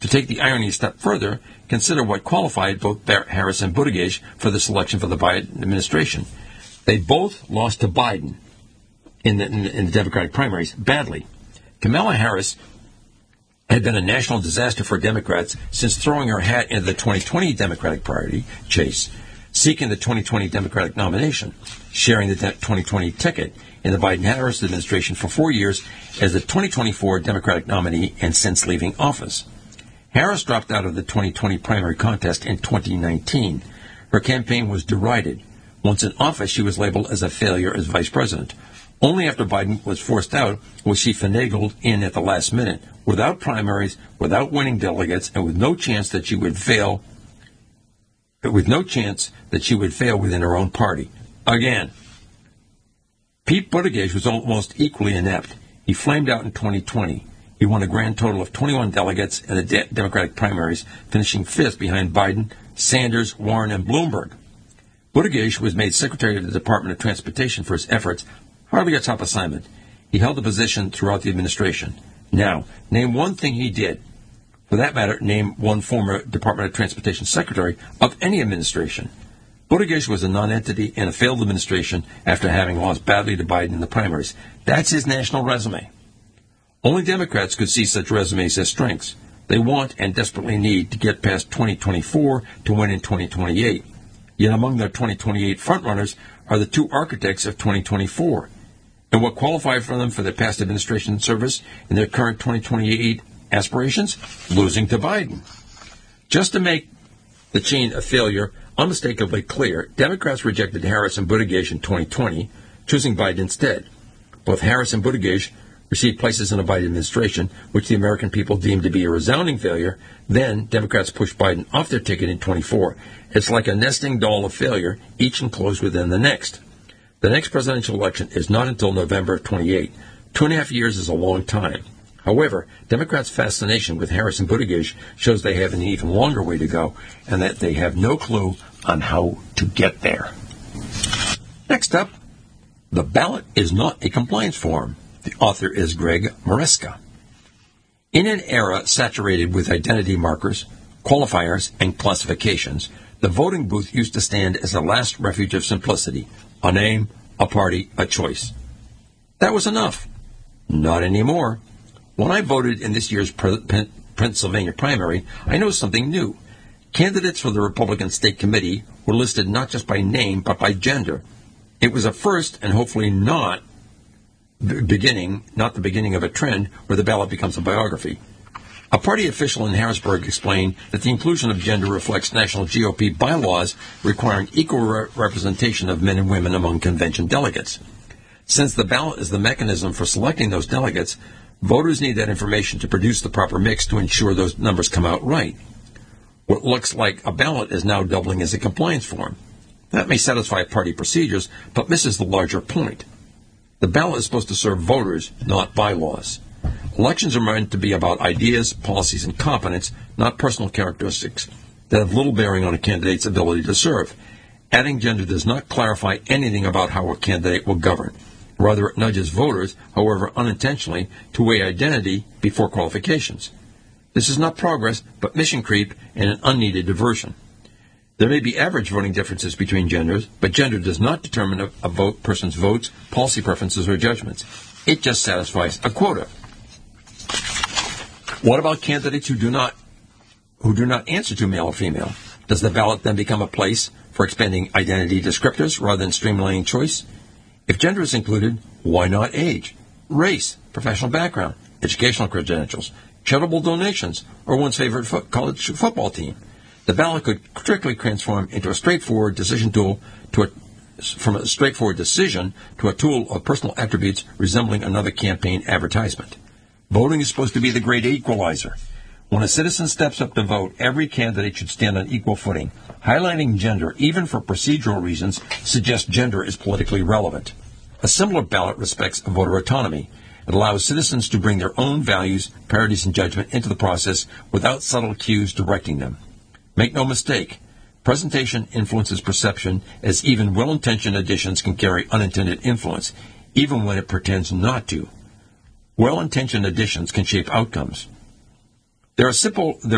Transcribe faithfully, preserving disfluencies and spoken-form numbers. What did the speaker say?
To take the irony a step further, consider what qualified both Harris and Buttigieg for the selection for the Biden administration. They both lost to Biden in the, in the, in the Democratic primaries badly. Kamala Harris had been a national disaster for Democrats since throwing her hat into the twenty twenty Democratic priority chase, seeking the twenty twenty Democratic nomination, sharing the twenty twenty ticket in the Biden-Harris administration for four years as the twenty twenty-four Democratic nominee and since leaving office. Harris dropped out of the twenty twenty primary contest in twenty nineteen. Her campaign was derided. Once in office, she was labeled as a failure as vice president. Only after Biden was forced out was she finagled in at the last minute, without primaries, without winning delegates, and with no chance that she would fail, with no chance that she would fail within her own party. Again, Pete Buttigieg was almost equally inept. He flamed out in twenty twenty. He won a grand total of twenty-one delegates in the de- Democratic primaries, finishing fifth behind Biden, Sanders, Warren, and Bloomberg. Buttigieg was made Secretary of the Department of Transportation for his efforts. Hardly a top assignment. He held the position throughout the administration. Now, name one thing he did. For that matter, name one former Department of Transportation Secretary of any administration. Buttigieg was a non-entity in a failed administration after having lost badly to Biden in the primaries. That's his national resume. Only Democrats could see such resumes as strengths. They want and desperately need to get past twenty twenty-four to win in twenty twenty-eight. Yet among their twenty twenty-eight frontrunners are the two architects of twenty twenty-four. And what qualified for them for their past administration service in their current twenty twenty-eight aspirations? Losing to Biden. Just to make the chain of failure unmistakably clear, Democrats rejected Harris and Buttigieg in twenty twenty, choosing Biden instead. Both Harris and Buttigieg received places in the Biden administration, which the American people deemed to be a resounding failure. Then Democrats pushed Biden off their ticket in twenty-four. It's like a nesting doll of failure, each enclosed within the next. The next presidential election is not until November of twenty-eight. Two and a half years is a long time. However, Democrats' fascination with Harris and Buttigieg shows they have an even longer way to go and that they have no clue on how to get there. Next up, the ballot is not a compliance form. The author is Greg Maresca. In an era saturated with identity markers, qualifiers, and classifications, the voting booth used to stand as the last refuge of simplicity. A name, a party, a choice. That was enough. Not anymore. When I voted in this year's Pennsylvania primary, I noticed something new. Candidates for the Republican State Committee were listed not just by name, but by gender. It was a first, and hopefully not beginning, not the beginning of a trend where the ballot becomes a biography. A party official in Harrisburg explained that the inclusion of gender reflects national G O P bylaws requiring equal re- representation of men and women among convention delegates. Since the ballot is the mechanism for selecting those delegates, voters need that information to produce the proper mix to ensure those numbers come out right. What looks like a ballot is now doubling as a compliance form. That may satisfy party procedures, but misses the larger point. The ballot is supposed to serve voters, not bylaws. Elections are meant to be about ideas, policies, and competence, not personal characteristics that have little bearing on a candidate's ability to serve. Adding gender does not clarify anything about how a candidate will govern. Rather, it nudges voters, however unintentionally, to weigh identity before qualifications. This is not progress, but mission creep and an unneeded diversion. There may be average voting differences between genders, but gender does not determine a, a vote person's votes, policy preferences, or judgments. It just satisfies a quota. What about candidates who do not who do not answer to male or female? Does the ballot then become a place for expanding identity descriptors rather than streamlining choice? If gender is included, why not age, race, professional background, educational credentials, charitable donations, or one's favorite fo- college football team? The ballot could quickly transform into a straightforward decision tool to a, from a straightforward decision to a tool of personal attributes resembling another campaign advertisement. Voting is supposed to be the great equalizer. When a citizen steps up to vote, every candidate should stand on equal footing. Highlighting gender, even for procedural reasons, suggests gender is politically relevant. A similar ballot respects voter autonomy. It allows citizens to bring their own values, priorities, and judgment into the process without subtle cues directing them. Make no mistake, presentation influences perception, as even well-intentioned additions can carry unintended influence, even when it pretends not to. Well-intentioned additions can shape outcomes. There are simple. There